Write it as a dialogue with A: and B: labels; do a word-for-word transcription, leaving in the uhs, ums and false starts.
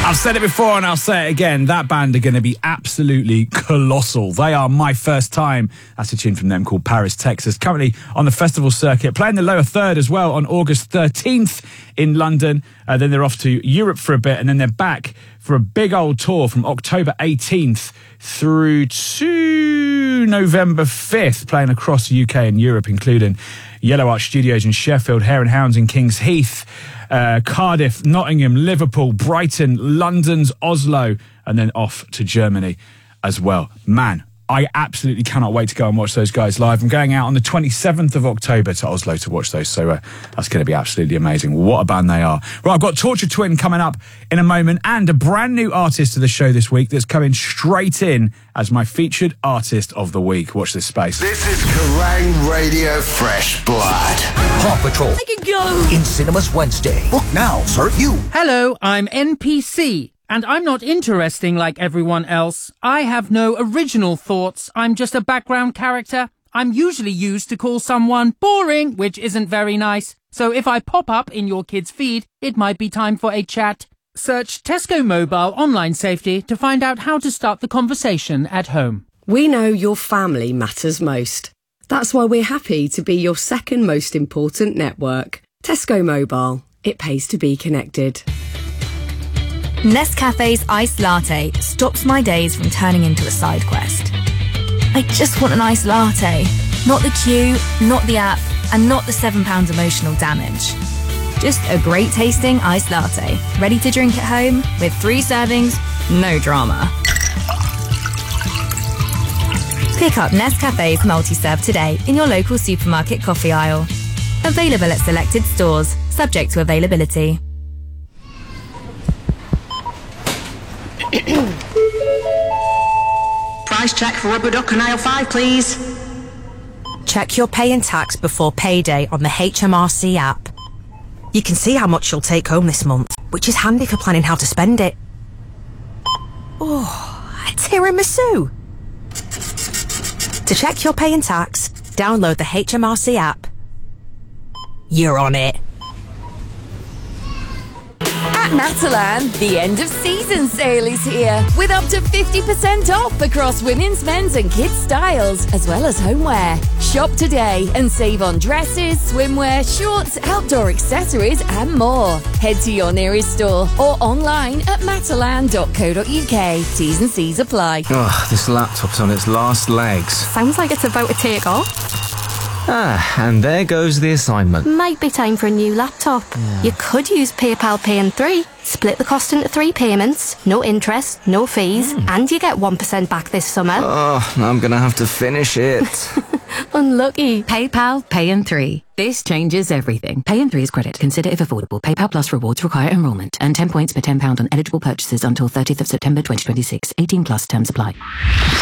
A: I've said it before and I'll say it again. That band are going to be absolutely colossal. They are My First Time. That's a tune from them called Paris, Texas. Currently on the festival circuit, playing the lower third as well on August thirteenth in London. Uh, then they're off to Europe for a bit and then they're back for a big old tour from October eighteenth through to November fifth, playing across the U K and Europe, including Yellow Arch Studios in Sheffield, Hare and Hounds in Kings Heath, uh, Cardiff, Nottingham, Liverpool, Brighton, London's Oslo, and then off to Germany as well. Man, I absolutely cannot wait to go and watch those guys live. I'm going out on the twenty-seventh of October to Oslo to watch those, so uh, that's going to be absolutely amazing. What a band they are. Right, I've got Torture Twin coming up in a moment and a brand new artist to the show this week that's coming straight in as my featured artist of the week. Watch this space.
B: This is Kerrang Radio Fresh Blood.
C: Paw Patrol.
D: I can go!
C: In cinemas Wednesday. Book now, serve you.
E: Hello, I'm N P C. And I'm not interesting like everyone else. I have no original thoughts. I'm just a background character. I'm usually used to call someone boring, which isn't very nice. So if I pop up in your kid's feed, it might be time for a chat. Search Tesco Mobile Online Safety to find out how to start the conversation at home.
F: We know your family matters most. That's why we're happy to be your second most important network. Tesco Mobile. It pays to be connected.
G: Nescafe's iced latte stops my days from turning into a side quest. I just want an iced latte. Not the queue, not the app, and not the seven pounds emotional damage. Just a great tasting iced latte, ready to drink at home with three servings, no drama. Pick up Nescafe's multi-serve today in your local supermarket coffee aisle. Available at selected stores, subject to availability.
H: Price check for rubber duck on aisle five, please.
I: Check your pay and tax before payday on the H M R C app. You can see how much you'll take home this month, which is handy for planning how to spend it. Oh, a tiramisu! To check your pay and tax, download the H M R C app. You're on it.
D: At Matalan, the end of season sale is here, with up to fifty percent off across women's, men's and kids' styles, as well as homeware. Shop today and save on dresses, swimwear, shorts, outdoor accessories and more. Head to your nearest store or online at matalan dot co dot uk. T's and C's apply.
J: Oh, this laptop's on its last legs.
K: Sounds like it's about to take off.
J: Ah, and there goes the assignment.
K: Might be time for a new laptop. Yeah. You could use PayPal Pay in three. Split the cost into three payments, no interest, no fees, mm. and you get one percent back this summer.
J: Oh, I'm going to have to finish it.
K: Unlucky.
L: PayPal Pay in three. This changes everything. Pay in three is credit. Consider if affordable. PayPal Plus rewards require enrolment. Earn ten points per ten pounds on eligible purchases until thirtieth of September twenty twenty-six. eighteen plus terms apply.